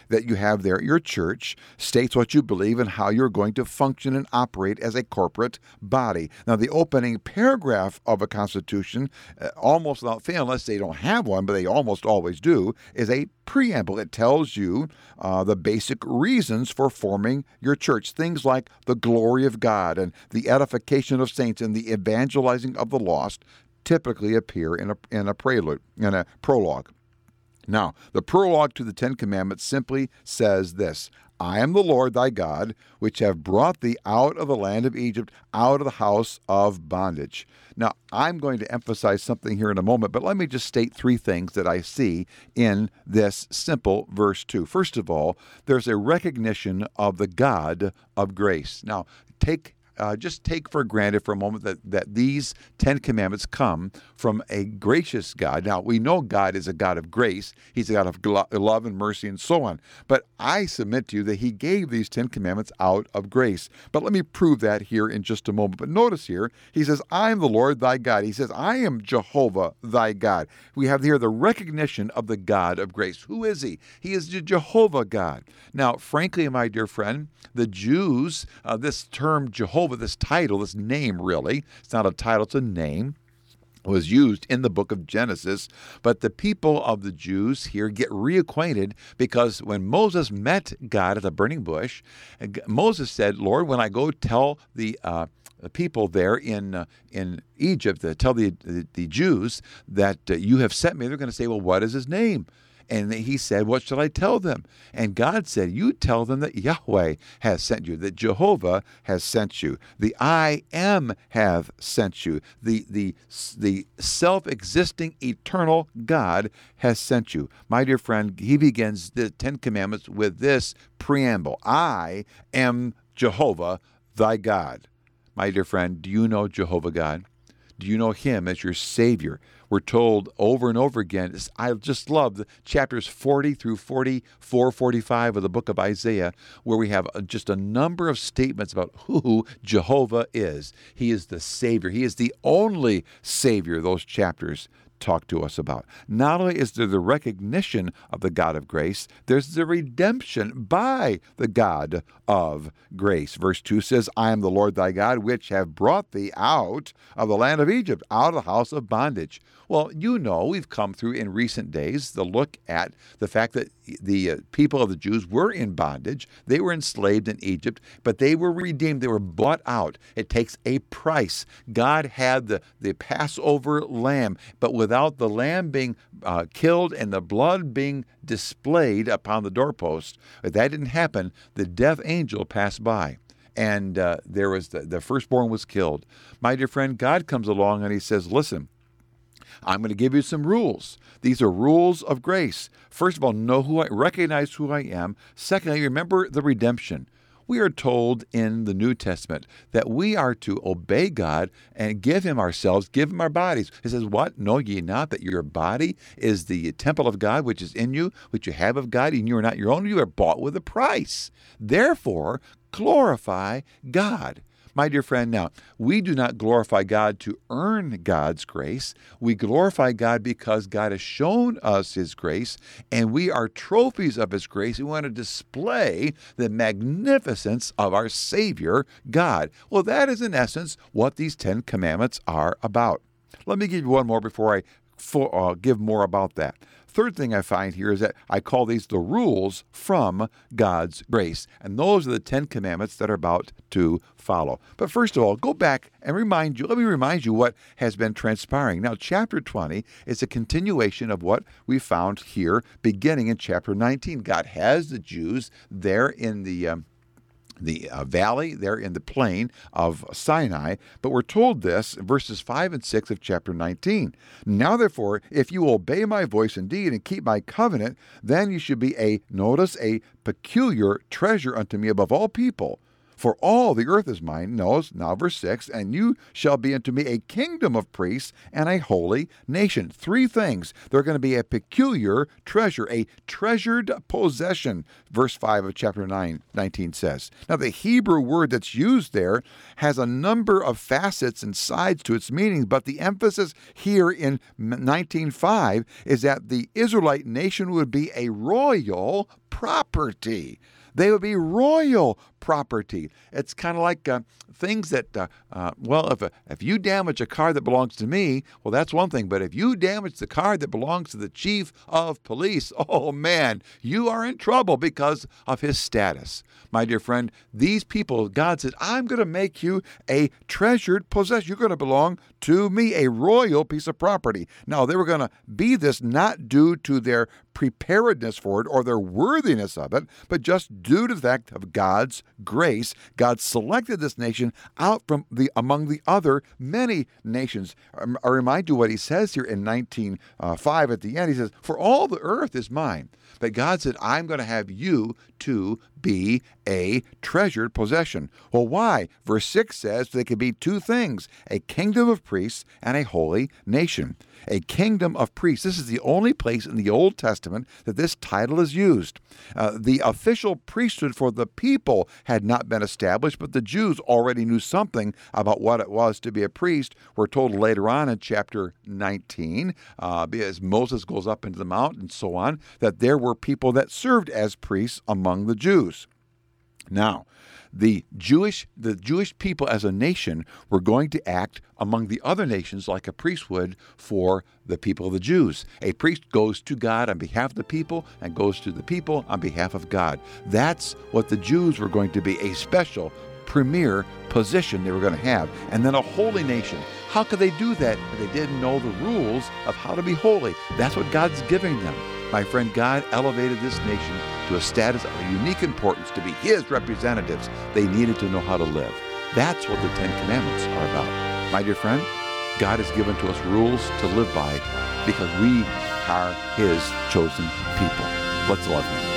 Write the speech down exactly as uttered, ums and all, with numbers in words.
that you have there at your church states what you believe and how you're going to function and operate as a corporate body. Now, the opening paragraph of a constitution, uh, almost without fail, unless they don't have one, but they almost always do, is a preamble. It tells you uh, the basic reasons for forming your church. Things like the glory of God and the edification of saints and the evangelizing of the lost typically appear in a in a prelude, in a prologue. Now, the prologue to the Ten Commandments simply says this: I am the Lord thy God, which have brought thee out of the land of Egypt, out of the house of bondage. Now, I'm going to emphasize something here in a moment, but let me just state three things that I see in this simple verse two. First of all, there's a recognition of the God of grace. Now, take Uh, just take for granted for a moment that, that these Ten Commandments come from a gracious God. Now, we know God is a God of grace. He's a God of glo- love and mercy and so on. But I submit to you that he gave these Ten Commandments out of grace. But let me prove that here in just a moment. But notice here, he says, I am the Lord thy God. He says, I am Jehovah thy God. We have here the recognition of the God of grace. Who is he? He is the Jehovah God. Now, frankly, my dear friend, the Jews, uh, this term Jehovah, this title, this name really, it's not a title, it's a name, was used in the book of Genesis. But the people of the Jews here get reacquainted because when Moses met God at the burning bush, Moses said, Lord, when I go tell the uh, the people there in uh, in Egypt, to tell the, the, the Jews that uh, you have sent me, they're going to say, well, what is his name? And he said, what shall I tell them? And God said, you tell them that Yahweh has sent you, that Jehovah has sent you. The I am have sent you. The, the, the self-existing eternal God has sent you. My dear friend, he begins the Ten Commandments with this preamble: I am Jehovah thy God. My dear friend, do you know Jehovah God? Do you know him as your Savior? We're told over and over again. I just love the chapters forty through forty-four, forty-five of the book of Isaiah, where we have just a number of statements about who Jehovah is. He is the Savior. He is the only Savior those chapters talk to us about. Not only is there the recognition of the God of grace, there's the redemption by the God of grace. Verse two says, I am the Lord thy God, which have brought thee out of the land of Egypt, out of the house of bondage. Well, you know, we've come through in recent days the look at the fact that the uh, people of the Jews were in bondage. They were enslaved in Egypt, but they were redeemed. They were bought out. It takes a price. God had the, the Passover lamb, but without the lamb being uh, killed and the blood being displayed upon the doorpost, if that didn't happen, the death angel passed by. And uh, there was the, the firstborn was killed. My dear friend, God comes along and he says, listen, I'm going to give you some rules. These are rules of grace. First of all, know who I recognize who I am. Secondly, remember the redemption. We are told in the New Testament that we are to obey God and give him ourselves, give him our bodies. It says, what? Know ye not that your body is the temple of God, which is in you, which you have of God, and you are not your own. You are bought with a price. Therefore, glorify God. My dear friend, now, we do not glorify God to earn God's grace. We glorify God because God has shown us his grace, and we are trophies of his grace. We want to display the magnificence of our Savior, God. Well, that is, in essence, what these Ten Commandments are about. Let me give you one more before I for, uh, give more about that. Third thing I find here is that I call these the rules from God's grace. And those are the Ten Commandments that are about to follow. But first of all, go back and remind you, let me remind you what has been transpiring. Now, chapter twenty is a continuation of what we found here beginning in chapter nineteen. God has the Jews there in the um, the uh, valley, there in the plain of Sinai. But we're told this in verses five and six of chapter nineteen. Now, therefore, if you obey my voice indeed and keep my covenant, then you should be a, notice, a peculiar treasure unto me above all people. For all the earth is mine. Notice now verse six, and you shall be unto me a kingdom of priests and a holy nation. Three things. They're going to be a peculiar treasure, a treasured possession, verse five of chapter nine, nineteen says. Now the Hebrew word that's used there has a number of facets and sides to its meaning, but the emphasis here in nineteen five is that the Israelite nation would be a royal property. They would be royal property. It's kind of like uh, things that, uh, uh, well, if, uh, if you damage a car that belongs to me, well, that's one thing. But if you damage the car that belongs to the chief of police, oh, man, you are in trouble because of his status. My dear friend, these people, God said, I'm going to make you a treasured possession. You're going to belong to me, a royal piece of property. Now, they were going to be this not due to their preparedness for it or their worthiness of it, but just due to the fact of God's grace. God selected this nation out from the among the other many nations. I remind you what he says here in nineteen five at the end. He says, for all the earth is mine. But God said, I'm going to have you to be a treasured possession. Well, why? Verse six says they could be two things, a kingdom of priests and a holy nation. A kingdom of priests. This is the only place in the Old Testament that this title is used. Uh, the official priesthood for the people had not been established, but the Jews already knew something about what it was to be a priest. We're told later on in chapter nineteen, uh, as Moses goes up into the mount and so on, that there were people that served as priests among the Jews. Now, the Jewish the Jewish people as a nation were going to act among the other nations like a priest would for the people of the Jews. A priest goes to God on behalf of the people and goes to the people on behalf of God. That's what the Jews were going to be, a special, premier position they were going to have. And then a holy nation. How could they do that if they didn't know the rules of how to be holy? That's what God's giving them. My friend, God elevated this nation to a status of unique importance to be His representatives. They needed to know how to live. That's what the Ten Commandments are about. My dear friend, God has given to us rules to live by because we are His chosen people. Let's love Him.